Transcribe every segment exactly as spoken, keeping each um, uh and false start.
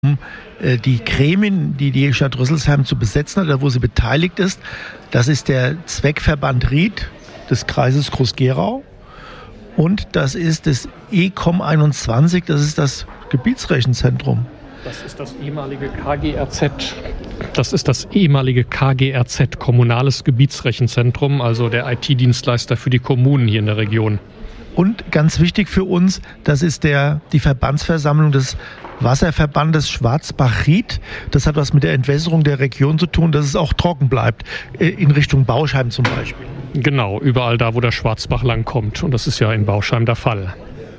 Die Gremien, die die Stadt Rüsselsheim zu besetzen hat, oder wo sie beteiligt ist, das ist der Zweckverband Ried des Kreises Groß-Gerau und das ist das E C O M einundzwanzig, das ist das Gebietsrechenzentrum. Das ist das ehemalige K G R Z. Das ist das ehemalige K G R Z, Kommunales Gebietsrechenzentrum, also der I T-Dienstleister für die Kommunen hier in der Region. Und ganz wichtig für uns, das ist der, die Verbandsversammlung des Wasserverbandes Schwarzbach-Ried. Das hat was mit der Entwässerung der Region zu tun, dass es auch trocken bleibt, in Richtung Bauschheim zum Beispiel. Genau, überall da, wo der Schwarzbach langkommt. Und das ist ja in Bauschheim der Fall.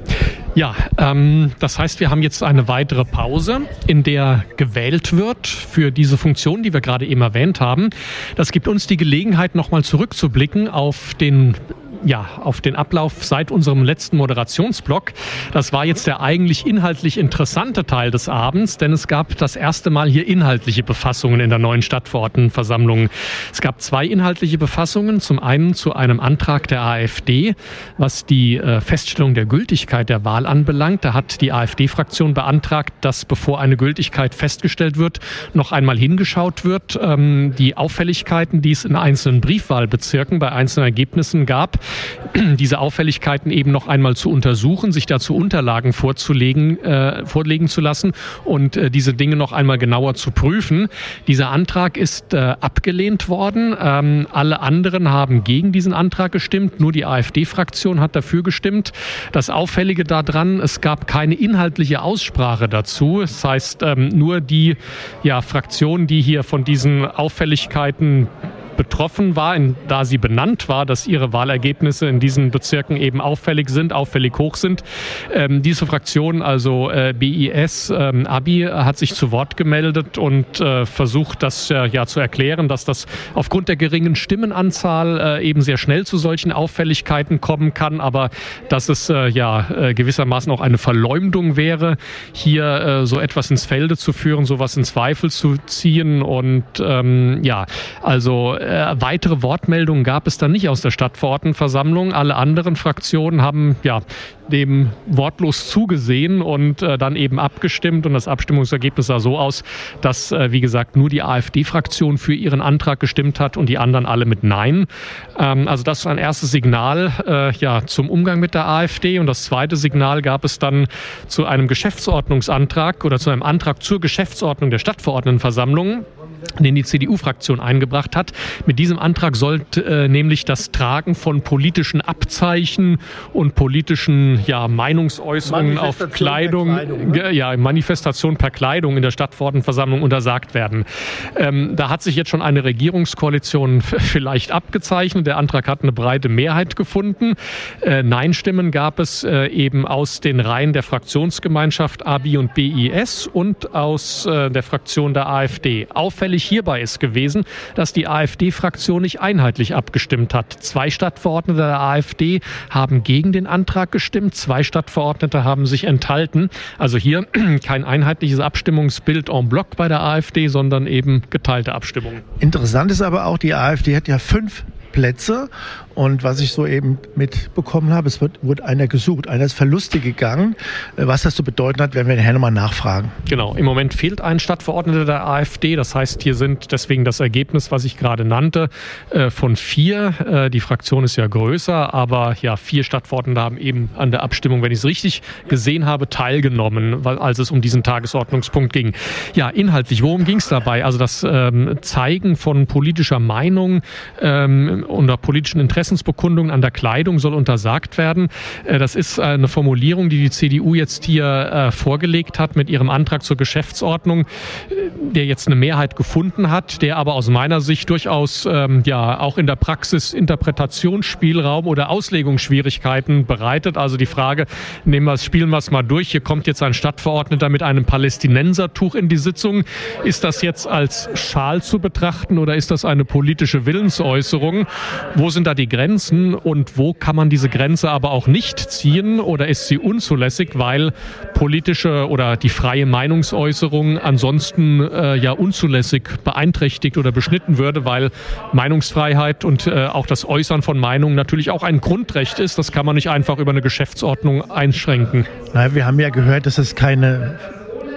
Ja, ähm, das heißt, wir haben jetzt eine weitere Pause, in der gewählt wird für diese Funktion, die wir gerade eben erwähnt haben. Das gibt uns die Gelegenheit, nochmal zurückzublicken auf den Ja, auf den Ablauf seit unserem letzten Moderationsblock. Das war jetzt der eigentlich inhaltlich interessante Teil des Abends, denn es gab das erste Mal hier inhaltliche Befassungen in der neuen Stadtverordnetenversammlung. Es gab zwei inhaltliche Befassungen. Zum einen zu einem Antrag der AfD, was die äh, Feststellung der Gültigkeit der Wahl anbelangt. Da hat die AfD-Fraktion beantragt, dass bevor eine Gültigkeit festgestellt wird, noch einmal hingeschaut wird. Ähm, die Auffälligkeiten, die es in einzelnen Briefwahlbezirken bei einzelnen Ergebnissen gab, diese Auffälligkeiten eben noch einmal zu untersuchen, sich dazu Unterlagen vorzulegen, äh, vorlegen zu lassen und äh, diese Dinge noch einmal genauer zu prüfen. Dieser Antrag ist äh, abgelehnt worden. Ähm, alle anderen haben gegen diesen Antrag gestimmt. Nur die AfD-Fraktion hat dafür gestimmt. Das Auffällige daran, es gab keine inhaltliche Aussprache dazu. Das heißt, ähm, nur die ja, Fraktion, die hier von diesen Auffälligkeiten betroffen war, in, da sie benannt war, dass ihre Wahlergebnisse in diesen Bezirken eben auffällig sind, auffällig hoch sind. Ähm, diese Fraktion, also äh, B I S, ähm, Abi, hat sich zu Wort gemeldet und äh, versucht, das äh, ja zu erklären, dass das aufgrund der geringen Stimmenanzahl äh, eben sehr schnell zu solchen Auffälligkeiten kommen kann, aber dass es äh, ja äh, gewissermaßen auch eine Verleumdung wäre, hier äh, so etwas ins Felde zu führen, sowas in Zweifel zu ziehen und ähm, ja, also Äh, weitere Wortmeldungen gab es dann nicht aus der Stadtverordnetenversammlung. Alle anderen Fraktionen haben ja dem wortlos zugesehen und äh, dann eben abgestimmt. Und das Abstimmungsergebnis sah so aus, dass, äh, wie gesagt, nur die AfD-Fraktion für ihren Antrag gestimmt hat und die anderen alle mit Nein. Ähm, also das war ein erstes Signal äh, ja, zum Umgang mit der AfD. Und das zweite Signal gab es dann zu einem Geschäftsordnungsantrag oder zu einem Antrag zur Geschäftsordnung der Stadtverordnetenversammlung, den die C D U-Fraktion eingebracht hat. Mit diesem Antrag sollte äh, nämlich das Tragen von politischen Abzeichen und politischen ja, Meinungsäußerungen auf Kleidung, Kleidung ne? ja, Manifestation per Kleidung in der Stadtverordnetenversammlung untersagt werden. Ähm, da hat sich jetzt schon eine Regierungskoalition vielleicht abgezeichnet. Der Antrag hat eine breite Mehrheit gefunden. Äh, Nein-Stimmen gab es äh, eben aus den Reihen der Fraktionsgemeinschaft A B I und B I S und aus äh, der Fraktion der AfD. Auffällig hierbei ist gewesen, dass die AfD-Fraktion nicht einheitlich abgestimmt hat. Zwei Stadtverordnete der AfD haben gegen den Antrag gestimmt, zwei Stadtverordnete haben sich enthalten. Also hier kein einheitliches Abstimmungsbild en bloc bei der AfD, sondern eben geteilte Abstimmung. Interessant ist aber auch, die AfD hat ja fünf Plätze und was ich so eben mitbekommen habe, es wird, wurde einer gesucht, einer ist verlustig gegangen. Was das zu bedeuten hat, werden wir den Herrn nochmal nachfragen. Genau, im Moment fehlt ein Stadtverordneter der AfD, das heißt, hier sind deswegen das Ergebnis, was ich gerade nannte, von vier. Die Fraktion ist ja größer, aber ja, vier Stadtverordnete haben eben an der Abstimmung, wenn ich es richtig gesehen habe, teilgenommen, als es um diesen Tagesordnungspunkt ging. Ja, inhaltlich, worum ging es dabei? Also das ähm, Zeigen von politischer Meinung ähm, unter politischen Interessensbekundungen an der Kleidung soll untersagt werden. Das ist eine Formulierung, die die C D U jetzt hier äh, vorgelegt hat mit ihrem Antrag zur Geschäftsordnung, der jetzt eine Mehrheit gefunden hat, der aber aus meiner Sicht durchaus ähm, ja auch in der Praxis Interpretationsspielraum oder Auslegungsschwierigkeiten bereitet. Also die Frage, nehmen wir, spielen wir es mal durch. Hier kommt jetzt ein Stadtverordneter mit einem Palästinensertuch in die Sitzung. Ist das jetzt als Schal zu betrachten oder ist das eine politische Willensäußerung? Wo sind da die Grenzen und wo kann man diese Grenze aber auch nicht ziehen oder ist sie unzulässig, weil politische oder die freie Meinungsäußerung ansonsten äh, ja unzulässig beeinträchtigt oder beschnitten würde, weil Meinungsfreiheit und äh, auch das Äußern von Meinungen natürlich auch ein Grundrecht ist. Das kann man nicht einfach über eine Geschäftsordnung einschränken. Na, wir haben ja gehört, dass es keine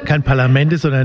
kein Parlament ist, sondern